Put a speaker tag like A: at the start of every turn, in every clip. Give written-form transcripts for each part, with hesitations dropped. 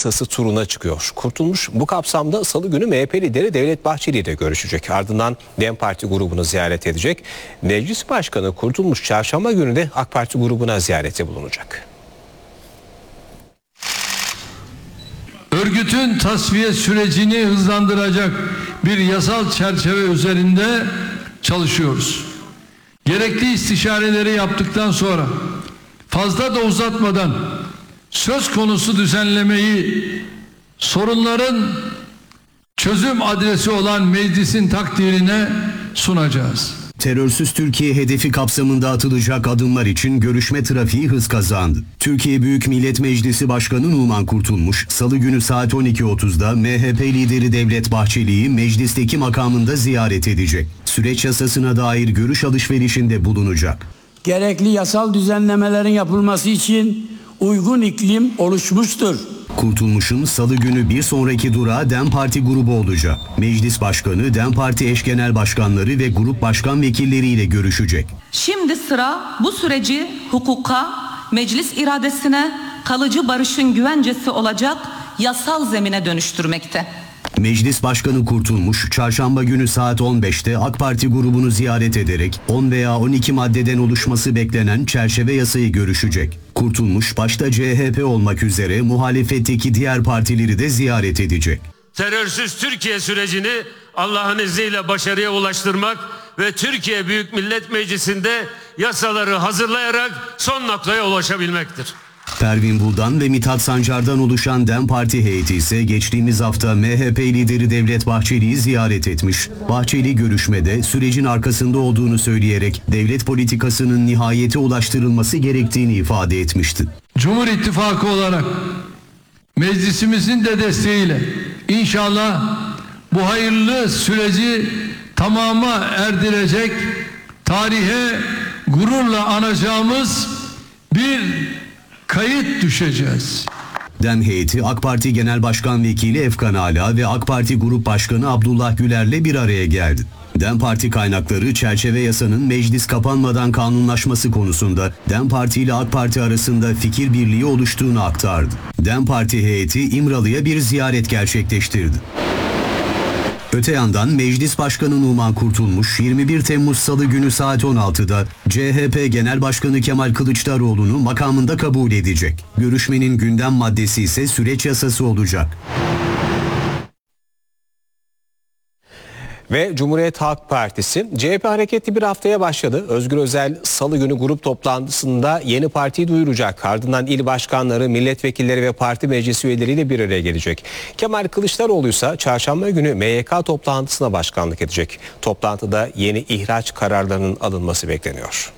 A: yasası turuna çıkıyor. Kurtulmuş bu kapsamda Salı günü MHP lideri Devlet Bahçeli ile görüşecek. Ardından DEM Parti grubunu ziyaret edecek. Meclis Başkanı Kurtulmuş çarşamba günü de AK Parti grubuna ziyarette bulunacak.
B: Örgütün tasfiye sürecini hızlandıracak bir yasal çerçeve üzerinde çalışıyoruz. Gerekli istişareleri yaptıktan sonra fazla da uzatmadan söz konusu düzenlemeyi sorunların çözüm adresi olan meclisin takdirine sunacağız.
C: Terörsüz Türkiye hedefi kapsamında atılacak adımlar için görüşme trafiği hız kazandı. Türkiye Büyük Millet Meclisi Başkanı Numan Kurtulmuş, Salı günü saat 12.30'da MHP lideri Devlet Bahçeli'yi meclisteki makamında ziyaret edecek. Süreç yasasına dair görüş alışverişinde bulunacak.
D: Gerekli yasal düzenlemelerin yapılması için uygun iklim oluşmuştur.
C: Kurtulmuş'un Salı günü bir sonraki durağı DEM Parti grubu olacak. Meclis Başkanı, DEM Parti eş genel başkanları ve grup başkan vekilleriyle görüşecek.
E: Şimdi sıra bu süreci hukuka, meclis iradesine, kalıcı barışın güvencesi olacak yasal zemine dönüştürmekte.
C: Meclis Başkanı Kurtulmuş, çarşamba günü saat 15'te AK Parti grubunu ziyaret ederek 10 veya 12 maddeden oluşması beklenen çerçeve yasayı görüşecek. Kurtulmuş, başta CHP olmak üzere muhalefetteki diğer partileri de ziyaret edecek.
F: Terörsüz Türkiye sürecini Allah'ın izniyle başarıya ulaştırmak ve Türkiye Büyük Millet Meclisi'nde yasaları hazırlayarak son noktaya ulaşabilmektir.
C: Pervin Buldan ve Mithat Sancar'dan oluşan DEM Parti heyeti ise geçtiğimiz hafta MHP lideri Devlet Bahçeli'yi ziyaret etmiş. Bahçeli görüşmede sürecin arkasında olduğunu söyleyerek devlet politikasının nihayete ulaştırılması gerektiğini ifade etmişti.
B: Cumhur İttifakı olarak meclisimizin de desteğiyle inşallah bu hayırlı süreci tamama erdirecek, tarihe gururla anacağımız bir kayıt düşeceğiz.
C: DEM heyeti AK Parti Genel Başkan Vekili Efkan Ala ve AK Parti Grup Başkanı Abdullah Güler'le bir araya geldi. DEM Parti kaynakları çerçeve yasanın meclis kapanmadan kanunlaşması konusunda DEM Parti ile AK Parti arasında fikir birliği oluştuğunu aktardı. DEM Parti heyeti İmralı'ya bir ziyaret gerçekleştirdi. Öte yandan Meclis Başkanı Numan Kurtulmuş 21 Temmuz Salı günü saat 16'da CHP Genel Başkanı Kemal Kılıçdaroğlu'nu makamında kabul edecek. Görüşmenin gündem maddesi ise süreç yasası olacak.
A: Ve Cumhuriyet Halk Partisi, CHP hareketli bir haftaya başladı. Özgür Özel Salı günü grup toplantısında yeni partiyi duyuracak. Ardından il başkanları, milletvekilleri ve parti meclis üyeleriyle bir araya gelecek. Kemal Kılıçdaroğlu ise çarşamba günü MYK toplantısına başkanlık edecek. Toplantıda yeni ihraç kararlarının alınması bekleniyor.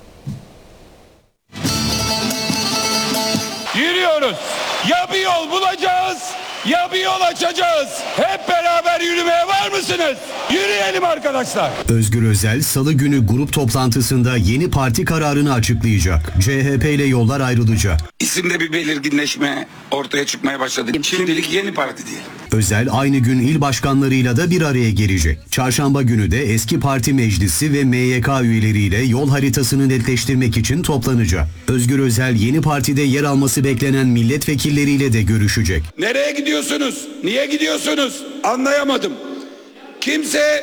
G: Yürüyoruz. Ya bir yol bulacağız, ya bir yol açacağız. Hep beraber yürümeye var mısınız? Yürüyelim arkadaşlar.
C: Özgür Özel Salı günü grup toplantısında yeni parti kararını açıklayacak. CHP ile yollar ayrılacak.
H: İsimde bir belirginleşme ortaya çıkmaya başladı. Şimdilik yeni parti diyelim.
C: Özel aynı gün il başkanlarıyla da bir araya gelecek. Çarşamba günü de eski parti meclisi ve MYK üyeleriyle yol haritasını netleştirmek için toplanacak. Özgür Özel yeni partide yer alması beklenen milletvekilleriyle de görüşecek.
G: Nereye gidiyorsunuz? Niye gidiyorsunuz? Anlayamadım. Kimse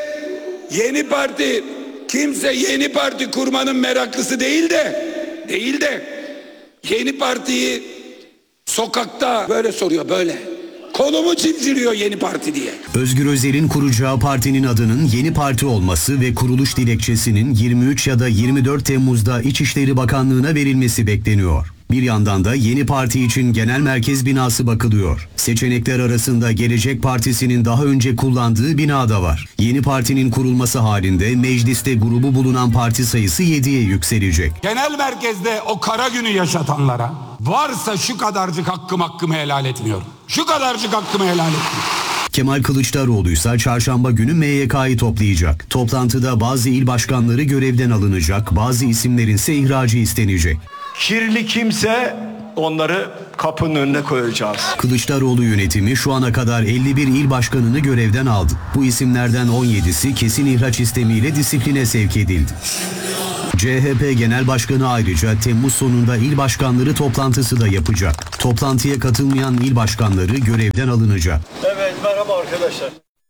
G: yeni parti kurmanın meraklısı değil de yeni partiyi sokakta böyle soruyor, böyle. Kolumu çimdiriyor yeni parti diye.
C: Özgür Özel'in kuracağı partinin adının yeni parti olması ve kuruluş dilekçesinin 23 ya da 24 Temmuz'da İçişleri Bakanlığı'na verilmesi bekleniyor. Bir yandan da yeni parti için genel merkez binası bakılıyor. Seçenekler arasında Gelecek Partisi'nin daha önce kullandığı bina da var. Yeni partinin kurulması halinde mecliste grubu bulunan parti sayısı 7'ye yükselecek.
G: Genel merkezde o kara günü yaşatanlara varsa şu kadarcık hakkımı helal etmiyorum. Şu kadarcık hakkımı helal etmiyorum.
C: Kemal Kılıçdaroğlu ise çarşamba günü MYK'yı toplayacak. Toplantıda bazı il başkanları görevden alınacak, bazı isimlerin ise ihracı istenecek.
I: Kirli kimse onları kapının önüne koyacağız.
C: Kılıçdaroğlu yönetimi şu ana kadar 51 il başkanını görevden aldı. Bu isimlerden 17'si kesin ihraç istemiyle disipline sevk edildi. CHP Genel Başkanı ayrıca Temmuz sonunda il başkanları toplantısı da yapacak. Toplantıya katılmayan il başkanları görevden alınacak.
I: Evet, merhaba arkadaşlar.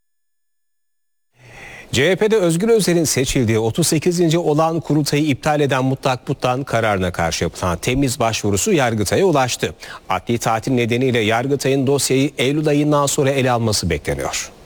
A: CHP'de Özgür Özel'in seçildiği 38. olağan kurultayı iptal eden mutlak buttan kararına karşı yapılan temiz başvurusu Yargıtay'a ulaştı. Adli tatil nedeniyle Yargıtay'ın dosyayı Eylül ayından sonra ele alması bekleniyor.